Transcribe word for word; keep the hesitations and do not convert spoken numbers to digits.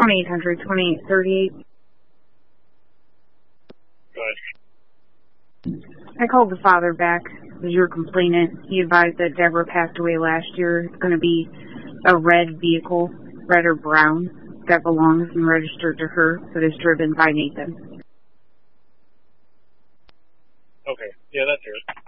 twenty-eight hundred, twenty-eight thirty-eight. Go ahead. I called the father back as your complainant. He advised that Deborah passed away last year. It's going to be a red vehicle, red or brown, that belongs and registered to her, that is driven by Nathan. Okay, yeah, that's her.